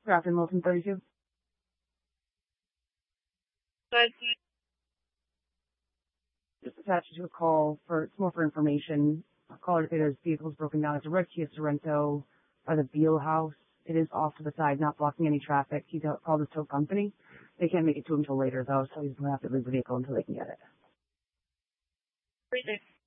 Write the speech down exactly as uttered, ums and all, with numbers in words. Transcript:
Grafton Wilson thirty-two. Good. Just attached to a call for, it's more for information. A caller to say there's vehicles broken down. It's a red Kia Sorento by the Beal House. It is off to the side, not blocking any traffic. He called his tow company. They can't make it to him until later, though, so he's going to have to leave the vehicle until they can get it. Appreciate it.